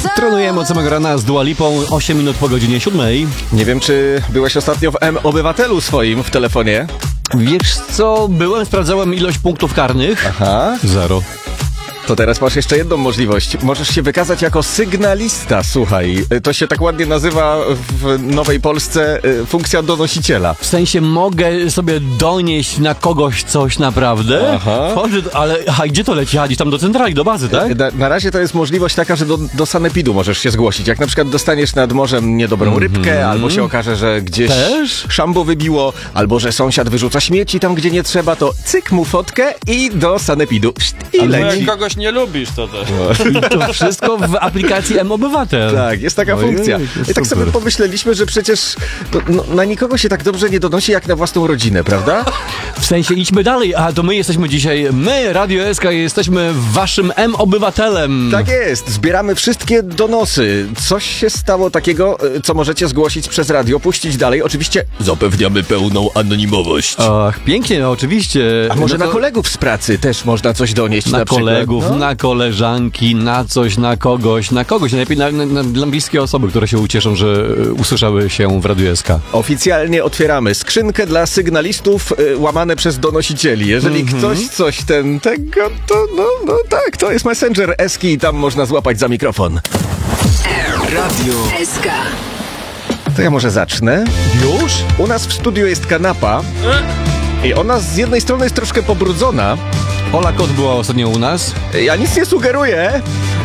Trenujemy od samego rana z Dua Lipą, 8 minut po godzinie 7. Nie wiem, czy byłeś ostatnio w M-Obywatelu swoim w telefonie? Wiesz co, sprawdzałem ilość punktów karnych. Aha. 0. To teraz masz jeszcze jedną możliwość. Możesz się wykazać jako sygnalista, słuchaj. To się tak ładnie nazywa w Nowej Polsce funkcja donosiciela. W sensie mogę sobie donieść na kogoś coś naprawdę? Aha. Ale gdzie to leci? Gdzieś tam do centrali, do bazy, tak? Na razie to jest możliwość taka, że do sanepidu możesz się zgłosić. Jak na przykład dostaniesz nad morzem niedobrą rybkę, albo się okaże, że gdzieś szambo wybiło, albo że sąsiad wyrzuca śmieci tam, gdzie nie trzeba, to cyk mu fotkę i do sanepidu. I leci. Jak kogoś nie lubisz, to też. I to wszystko w aplikacji M-Obywatel. Tak, jest taka funkcja. I tak sobie pomyśleliśmy, że przecież na nikogo się tak dobrze nie donosi, jak na własną rodzinę, prawda? W sensie idźmy dalej, a to my jesteśmy dzisiaj, Radio SK, jesteśmy waszym M-Obywatelem. Tak jest, zbieramy wszystkie donosy. Coś się stało takiego, co możecie zgłosić przez radio, puścić dalej. Oczywiście zapewniamy pełną anonimowość. Ach, pięknie, no, oczywiście. A może na kolegów z pracy też można coś donieść? Na kolegów, przykład, na koleżanki, na coś, na kogoś, najlepiej na bliskie osoby, które się ucieszą, że usłyszały się w Radio SK. Oficjalnie otwieramy skrzynkę dla sygnalistów łamane przez donosicieli. Jeżeli ktoś coś tego, to tak, to jest Messenger Eski i tam można złapać za mikrofon. Radio SK. To ja może zacznę. Już? U nas w studiu jest kanapa i ona z jednej strony jest troszkę pobrudzona. Ola Kot była ostatnio u nas. Ja nic nie sugeruję,